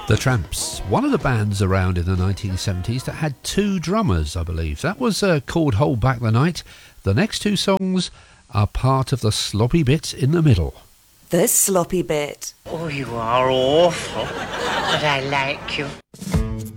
The Tramps, one of the bands around in the 1970s that had two drummers, I believe. That was called Hold Back the Night. The next two songs are part of the sloppy bit in the middle. The sloppy bit. Oh, you are awful, but I like you.